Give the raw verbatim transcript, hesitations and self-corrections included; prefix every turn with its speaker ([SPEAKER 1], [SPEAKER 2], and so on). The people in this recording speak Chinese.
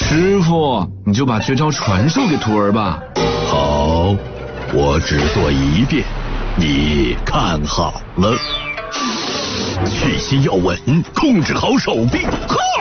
[SPEAKER 1] 师傅，你就把绝招传授给徒儿吧。
[SPEAKER 2] 好，我只做一遍，你看好了。去心要稳，控制好手臂。呵